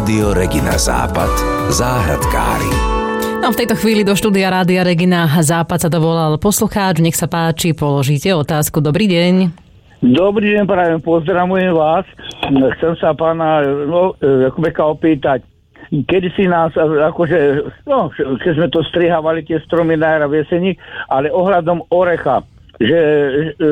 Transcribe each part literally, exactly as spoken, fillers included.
Rádio Regina Západ. Záhradkári. No, v tejto chvíli do štúdia Rádia Regina Západ sa dovolal poslucháč. Nech sa páči, položíte otázku. Dobrý deň. Dobrý deň, prajem, pozdravujem vás. Chcem sa pána no, Jakubeka opýtať. Kedy si nás, akože, no, keď sme to strihávali tie stromy na jar a v jeseni, ale ohľadom orecha, že e,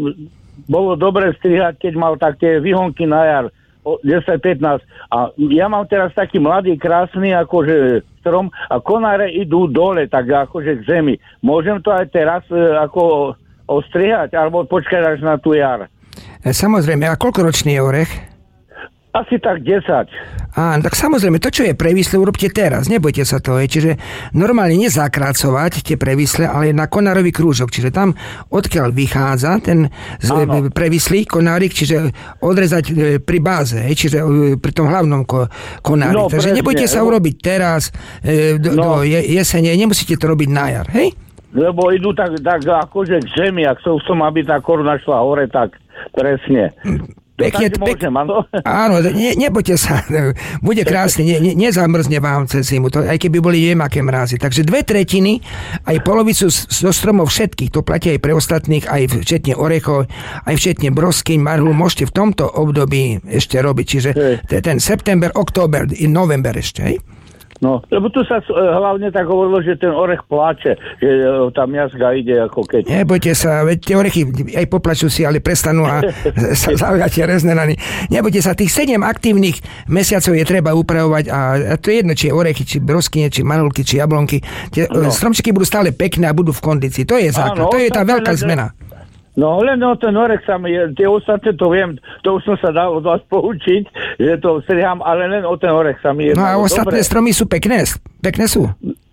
bolo dobre strihať, keď mal také výhonky na jar, desať pätnásť. A ja mám teraz taký mladý, krásny, akože strom a konáre idú dole, tak akože k zemi. Môžem to aj teraz e, ako ostrihať, alebo počkať až na tú jar? Samozrejme, a koľkoročný je orech? Asi tak desať. Áno, tak samozrejme, to, čo je previsle, urobte teraz, nebojte sa toho. Čiže normálne nezakrácovať tie previsle, ale na konárový krúžok. Čiže tam, odkiaľ vychádza ten áno. previslý konárik, čiže odrezať pri báze, čiže pri tom hlavnom konári. No, Takže presne. Nebojte sa urobiť teraz, do, no. do jesene, nemusíte to robiť na jar, hej? Lebo idú tak, tak akože k zemi, ak som, som aby tá koruna šla hore, tak presne. Pekne, pek... Áno, ne, nebojte sa, bude krásne, ne, ne, nezamrzne vám cez zimu, to, aj keby boli neviem aké mrázy. Takže dve tretiny, aj polovicu zo stromov všetkých, to platí aj pre ostatných, aj včetne orechov, aj včetne broskyň, marhul, môžete v tomto období ešte robiť. Čiže ten september, október i november ešte, hej? No, lebo tu sa hlavne tak hovorilo, že ten orech pláče, že tá miazga ide ako keď... Nebojte sa, veď tie orechy aj poplačú si, ale prestanú a sa zaujate reznenany. Nebojte sa, tých sedem aktívnych mesiacov je treba upravovať a, a to je jedno, či je orechy, či broskyne, či manulky, či jablonky. Tie no. stromčeky budú stále pekné a budú v kondícii. To je základ, to je tá veľká zmena. No len o ten orech sa mi, tie ostatné to viem, to už som sa dal od vás poučiť, že to strihám, ale len o ten orech sa mi jedná. No a ostatné dobre. Stromy sú pekné, pekné sú.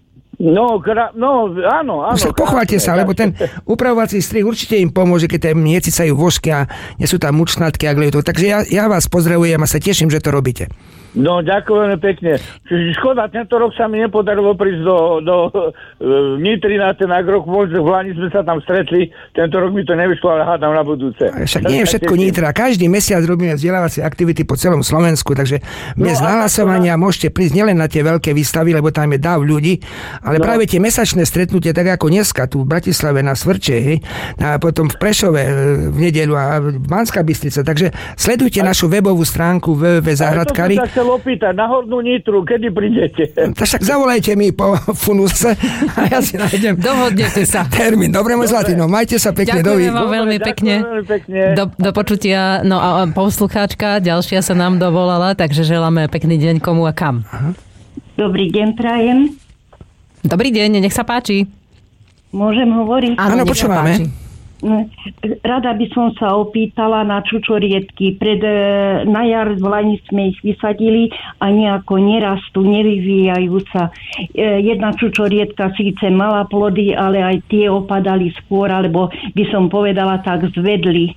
No, gra, no áno, áno. Už pochváľte sa, lebo ten upravovací strih určite im pomôže, keď tam necicajú vožky a nie sú tam mučnatky a glejú. Takže ja, ja vás pozdravujem a sa teším, že to robíte. No, ďakujeme pekne. Škoda, tento rok sa mi nepodarilo prísť do, do uh, Nitry na ten agrok. V Lani sme sa tam stretli. Tento rok mi to nevyšlo, ale hádam na budúce. Však nie je všetko Nitra. Každý mesiac robíme vzdelávacie aktivity po celom Slovensku, takže bez no, nahlasovania na... môžete prísť nielen na tie veľké výstavy, lebo tam je dáv ľudí, ale no. práve tie mesačné stretnutie, tak ako dneska tu v Bratislave na Svrče, hej, a potom v Prešove v nedeľu a v Banská Bystrica. Takže sledujte a... našu webovú stránku w w w bodka záhradkári. Chcel opýtať, na Hornú Nitru, kedy prídete? Tak zavolajte mi po funuse a ja si nájdem dohodnete sa. termín. Dobre, môj zlatý, no majte sa pekne. Ďakujem vám veľmi pekne. pekne. Do, do počutia. No a poslucháčka, ďalšia sa nám dovolala, takže želáme pekný deň komu a kam. Aha. Dobrý deň, prajem. Dobrý deň, nech sa páči. Môžem hovoriť? Áno, počúvame. Rada by som sa opýtala na čučoriedky. Pred, na jar v Lani sme ich vysadili a nejako nerastú, nevyvíjajú sa. Jedna čučoriedka síce mala plody, ale aj tie opadali skôr, alebo by som povedala tak zvedli.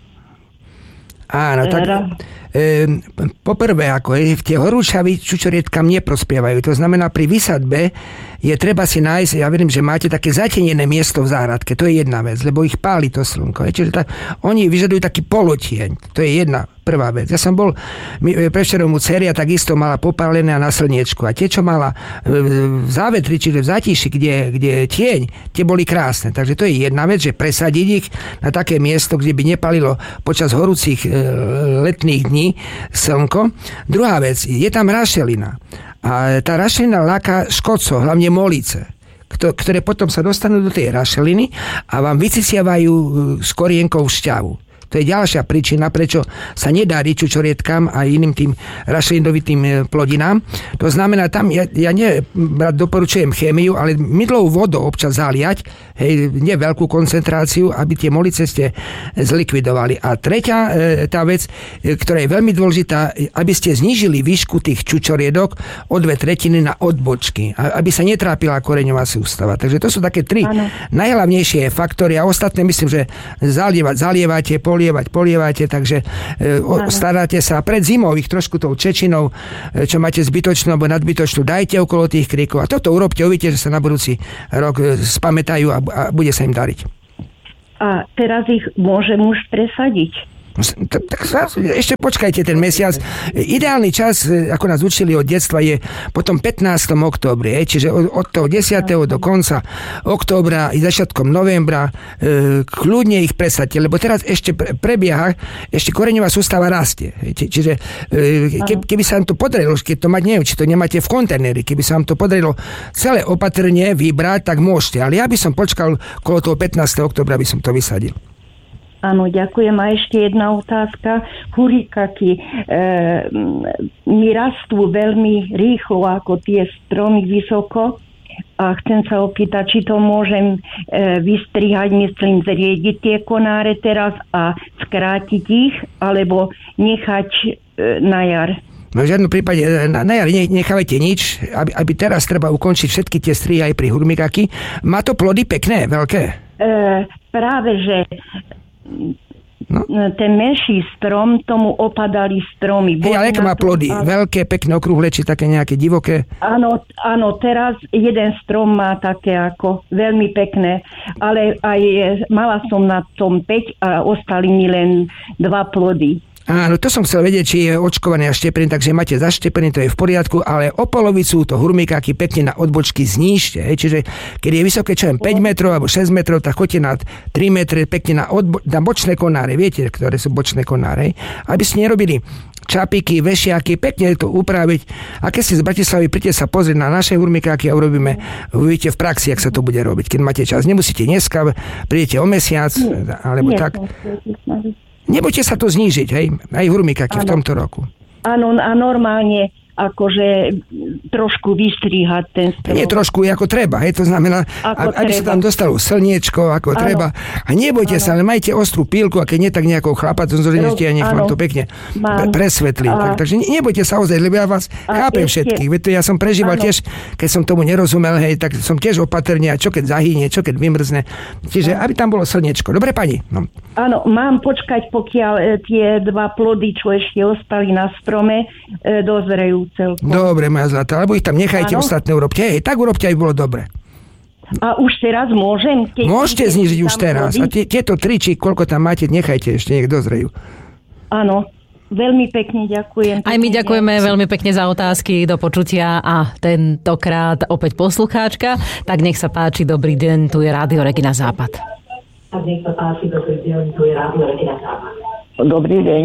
Áno, tak e, poprvé, ako je, tie horúčavy čučoriedkam neprospievajú. To znamená, pri vysadbe je treba si nájsť, ja verím, že máte také zatenené miesto v záhradke, to je jedna vec, lebo ich páli to slnko. Je, čiže tak, oni vyžadujú taký polotieň, to je jedna prvá vec. Ja som bol prevčerom u dcery a takisto mala popálené na slniečku. A tie, čo mala v závetri, čiže v zátiši, kde, kde je tieň, tie boli krásne. Takže to je jedna vec, že presadiť ich na také miesto, kde by nepalilo počas horúcich letných dní slnko. Druhá vec, je tam rašelina. A tá rašelina láka škodcov, hlavne molice, ktoré potom sa dostanú do tej rašeliny a vám vyciciavajú z korienkou šťavu. To je ďalšia príčina, prečo sa nedarí čučoriedkam a iným tým rašelinovitým plodinám. To znamená, tam ja, ja ne, doporučujem chémiu, ale mydlou vodou občas zaliať, hej, nie veľkú koncentráciu, aby tie molice ste zlikvidovali. A tretia e, tá vec, e, ktorá je veľmi dôležitá, aby ste znížili výšku tých čučoriedok o dve tretiny na odbočky, aby sa netrápila koreňová sústava. Takže to sú také tri ano. najhlavnejšie faktory a ostatné myslím, že zalievať, zalievate, poli polievať, polievate, takže e, o, staráte sa pred zimou ich trošku tou čečinou, e, čo máte zbytočnú alebo nadbytočnú, dajte okolo tých kríkov a toto urobte, uvidíte, že sa na budúci rok e, spamätajú a, a bude sa im dariť. A teraz ich môžem už presadiť? Tak, tak ešte počkajte ten mesiac. Ideálny čas, ako nás učili od detstva, je potom pätnásteho októbra, čiže od toho desiateho do konca októbra i začiatkom novembra e, kľudne ich presadte, lebo teraz ešte prebieha, ešte koreňová sústava rastie. Čiže e, ke, keby sa vám to podarilo, keď to mať, neviem, či to nemáte v kontajneri, keby sa vám to podarilo celé opatrne vybrať, tak môžete. Ale ja by som počkal kolo toho pätnásteho októbra, by som to vysadil. Áno, ďakujem. A ešte jedna otázka. Hurikaky e, mi rastú veľmi rýchlo ako tie stromy vysoko a chcem sa opýtať, či to môžem e, vystrihať, myslím, zriediť tie konáre teraz a skrátiť ich, alebo nechať e, na jar. No v žiadnom prípade na, na jar nechávajte nič, aby, aby teraz treba ukončiť všetky tie strihy aj pri hurmikaky. Má to plody pekné, veľké? E, práve, že no. Ten menší strom, tomu opadali stromy. Hej, ale aké má plody? A... Veľké, pekné, okrúhle, či také nejaké divoké? Áno, áno, teraz jeden strom má také ako veľmi pekné, ale aj mala som na tom päť a ostali mi len dva plody. Áno, to som chcel vedieť, či je očkovaný a štepený, takže máte zaštepený, to je v poriadku, ale o polovicu to hurmikáky pekne na odbočky znížte. Hej. Čiže keď je vysoké, čo je päť metrov alebo šesť metrov, tak choďte na tri metre pekne na, odbo- na bočné konáre. Viete, ktoré sú bočné konáre? Aby ste nerobili čapiky, vešiaky, pekne to upraviť. A keď ste z Bratislavy, príďte sa pozrieť na naše hurmikáky a urobíme, uvidíte v praxi, jak sa to bude robiť. Keď máte čas, nemusíte dneska, prídete o mesiac, alebo tak. Nebojte sa to znížiť, hej? Aj hurmikáky v tomto roku. Áno, a normálne akože trošku vystrihať ten strom. Nie trošku, ako treba, hej? To znamená, ako aby treba. Sa tam dostalo slniečko, ako ano. Treba. A nebojte ano. Sa, ale majte ostrú pílku, a keď nie, tak nejakou chlapacom zoriente a nech vám to pekne Mám. presvetlí. Tak, takže nebojte sa ozaj, lebo ja vás a chápem ešte. Všetkých. Veď to ja som prežíval ano. Tiež, keď som tomu nerozumel, hej, tak som tiež opatrne, a čo keď zahynie, čo keď vymrzne. Čiže aby tam bolo slniečko. Dobre, pani? No. Áno, mám počkať, pokiaľ e, tie dva plody, čo ešte ostali na strome, e, dozrejú celkom. Dobre, moja zlatá, alebo ich tam nechajte, ano? Ostatné urobte. Hej, tak urobte, aj bolo dobre. A už teraz môžem? Keď Môžete znižiť už teraz. Plody? A tie, tieto tri, či koľko tam máte, nechajte, ešte nech dozrejú. Áno. Veľmi pekne ďakujem. Aj my ďakujeme veľmi pekne za otázky, do počutia a tentokrát opäť poslucháčka. Tak nech sa páči, dobrý deň, tu je Rádio Regina Západ. Tak nech sa páči, dobrý deň, tu je Rádio Regina Západ. Dobrý deň.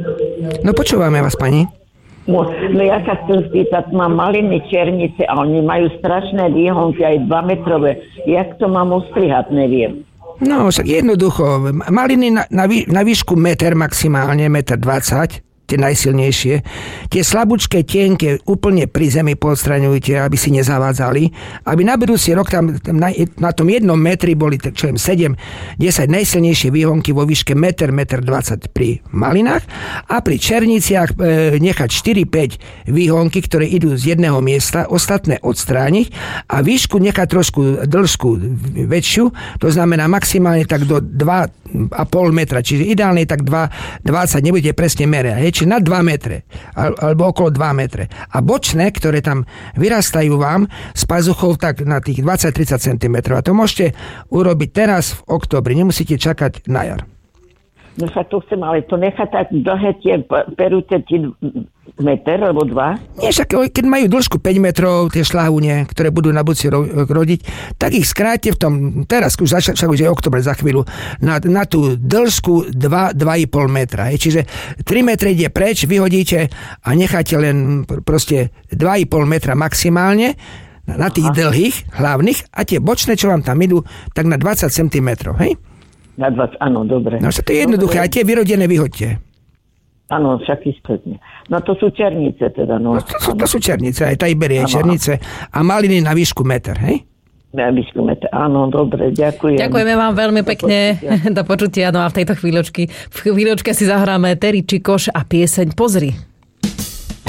No počúvame vás, pani. No ja sa chcem spýtať, mám maliny černice a oni majú strašné výhonky, aj dvometrové. Jak to mám ostrihať, neviem. No, však jednoducho, maliny na, na, vý, na výšku meter maximálne, meter dvadsať, tie najsilnejšie. Tie slabúčké, tenké, úplne pri zemi podstraňujte, aby si nezavádzali. Aby na budúci rok tam na, na tom jednom metri boli, tak čo viem, sedem desať najsilnejšie výhonky vo výške meter, meter dvadsať pri malinách a pri černiciach e, nechať štyri päť výhonky, ktoré idú z jedného miesta, ostatné odstrániť a výšku nechať trošku dĺžku väčšiu, to znamená maximálne tak do dva a pol metra, čiže ideálne tak dva dvadsať, nebudete presne merať, či na dva metre, alebo okolo dva metre. A bočné, ktoré tam vyrastajú vám z pazuchov, tak na tých dvadsať tridsať centimetrov. A to môžete urobiť teraz v októbri, nemusíte čakať na jar. No sa to chcem, ale to nechá tak dlhé tie perúce ti meter alebo dva? Nie, však keď majú dĺžku päť metrov, tie šľahúne, ktoré budú na budúci rodiť, tak ich skráte v tom, teraz už začal, však už je október za chvíľu, na, na tú dĺžku dva, dva i pol metra. Je. Čiže tri metre ide preč, vyhodíte a necháte len proste dva i pol metra maximálne na tých Aha. dlhých, hlavných a tie bočné, čo vám tam idú, tak na dvadsať centimetrov, hej? Na dvadsať, áno, dobre. No to je jednoduché, dobre. A tie vyrodené vyhoďte. Áno, však istotne. No to sú černice teda. No, no to, sú, to sú černice, aj taj berie černice a maliny na výšku meter, hej? Na výšku meter, áno, dobre, ďakujem. Ďakujeme vám veľmi pekne, do počutia. No a v tejto chvíľočky, v chvíľočke si zahráme Terry Čikoš a pieseň Pozri.